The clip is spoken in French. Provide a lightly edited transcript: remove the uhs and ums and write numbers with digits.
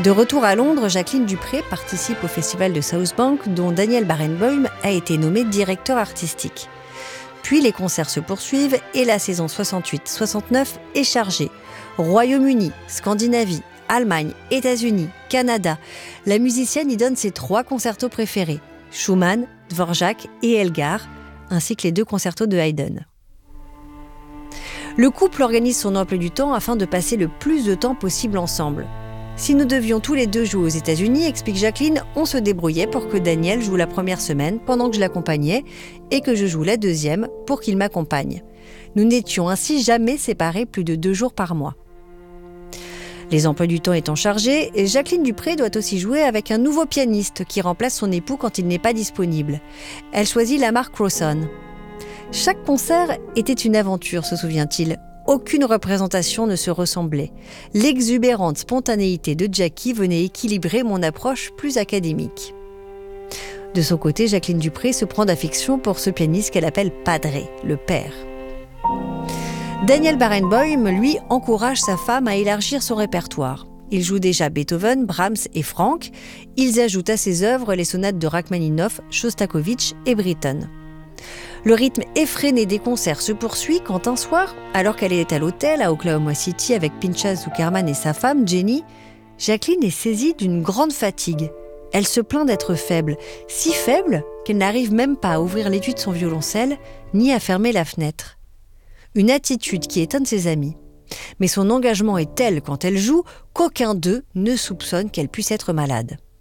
De retour à Londres, Jacqueline Dupré participe au festival de South Bank dont Daniel Barenboim a été nommé directeur artistique. Puis les concerts se poursuivent et la saison 68-69 est chargée. Royaume-Uni, Scandinavie, Allemagne, États-Unis, Canada. La musicienne y donne ses 3 concertos préférés, Schumann, Dvorak et Elgar, ainsi que les 2 concertos de Haydn. Le couple organise son emploi du temps afin de passer le plus de temps possible ensemble. Si nous devions tous les 2 jouer aux États-Unis, explique Jacqueline, on se débrouillait pour que Daniel joue la première semaine pendant que je l'accompagnais et que je joue la deuxième pour qu'il m'accompagne. Nous n'étions ainsi jamais séparés plus de 2 jours par mois. Les emplois du temps étant chargés, Jacqueline Dupré doit aussi jouer avec un nouveau pianiste qui remplace son époux quand il n'est pas disponible. Elle choisit la marque Rawson. Chaque concert était une aventure, se souvient-il. Aucune représentation ne se ressemblait. L'exubérante spontanéité de Jackie venait équilibrer mon approche plus académique. De son côté, Jacqueline Dupré se prend d'affection pour ce pianiste qu'elle appelle Padre, le père. Daniel Barenboim, lui, encourage sa femme à élargir son répertoire. Il joue déjà Beethoven, Brahms et Franck. Ils ajoutent à ses œuvres les sonates de Rachmaninoff, Shostakovich et Britten. Le rythme effréné des concerts se poursuit quand un soir, alors qu'elle est à l'hôtel à Oklahoma City avec Pinchas Zukerman et sa femme, Jenny, Jacqueline est saisie d'une grande fatigue. Elle se plaint d'être faible, si faible qu'elle n'arrive même pas à ouvrir l'étui de son violoncelle, ni à fermer la fenêtre. Une attitude qui étonne ses amis. Mais son engagement est tel quand elle joue qu'aucun d'eux ne soupçonne qu'elle puisse être malade.